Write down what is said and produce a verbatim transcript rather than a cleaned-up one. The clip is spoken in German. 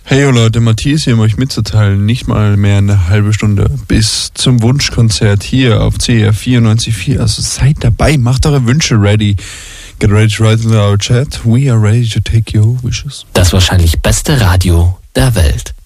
Hey Leute, Matthias hier, um euch mitzuteilen, nicht mal mehr eine halbe Stunde bis zum Wunschkonzert hier auf C R vierundneunzig Komma vier. Also seid dabei, macht eure Wünsche ready. Get ready to write in our chat. We are ready to take your wishes. Das wahrscheinlich beste Radio der Welt.